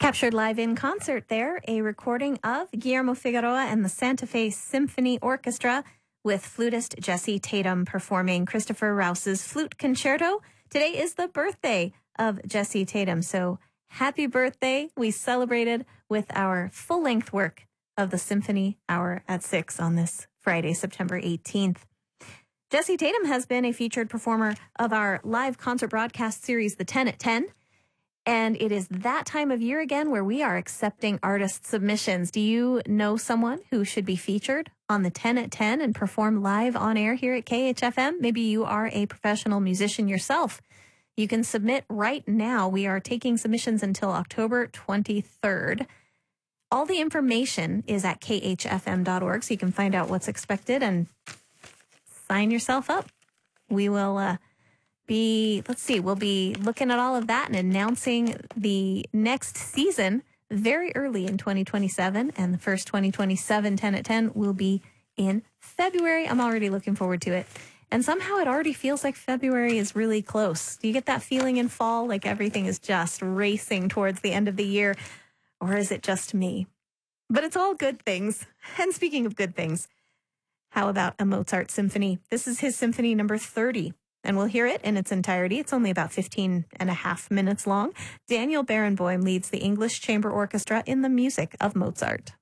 Captured live in concert there, a recording of Guillermo Figueroa and the Santa Fe Symphony Orchestra with flutist Jesse Tatum performing Christopher Rouse's Flute Concerto. Today is the birthday of Jesse Tatum, so happy birthday. We celebrated with our full-length work of the Symphony Hour at 6 on this Friday, September 18th. Jesse Tatum has been a featured performer of our live concert broadcast series, The 10 at 10. And it is that time of year again where we are accepting artist submissions. Do you know someone who should be featured on the 10 at 10 and perform live on air here at KHFM? Maybe you are a professional musician yourself. You can submit right now. We are taking submissions until October 23rd. All the information is at khfm.org, so you can find out what's expected and sign yourself up. We will we'll be looking at all of that and announcing the next season very early in 2027. And the first 2027 10 at 10 will be in February. I'm already looking forward to it. And somehow it already feels like February is really close. Do you get that feeling in fall, like everything is just racing towards the end of the year? Or is it just me? But it's all good things. And speaking of good things, how about a Mozart symphony? This is his symphony number 30. And we'll hear it in its entirety. It's only about 15 and a half minutes long. Daniel Barenboim leads the English Chamber Orchestra in the music of Mozart.